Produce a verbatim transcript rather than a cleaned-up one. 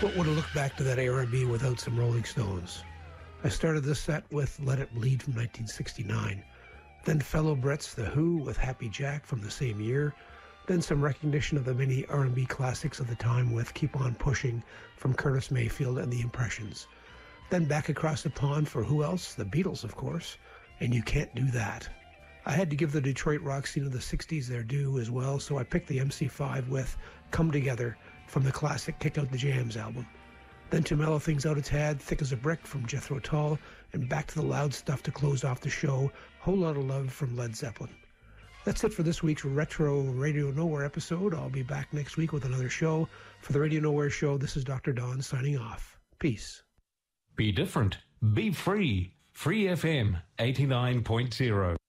What would have looked back to that A R and B without some Rolling Stones? I started this set with Let It Bleed from nineteen sixty-nine, then fellow Brits The Who with Happy Jack from the same year, then some recognition of the many R and B classics of the time with Keep On Pushing from Curtis Mayfield and The Impressions. Then back across the pond for who else? The Beatles, of course, and You Can't Do That. I had to give the Detroit rock scene of the sixties their due as well, so I picked the M C five with Come Together from the classic Kick Out the Jams album. Then to mellow things out a tad, Thick as a Brick from Jethro Tull, and back to the loud stuff to close off the show, Whole Lotta Love from Led Zeppelin. That's it for this week's Retro Radio Nowhere episode. I'll be back next week with another show. For the Radio Nowhere show, this is Doctor Don signing off. Peace. Be different. Be free. Free F M eighty-nine point zero.